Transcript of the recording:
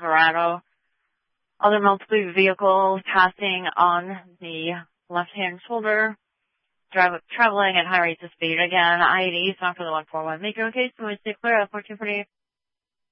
Silverado. Other multiple vehicles passing on the left-hand shoulder, traveling at high rates of speed. Again, I-80 is not for the 141. Make your case, so we stay clear of 1448.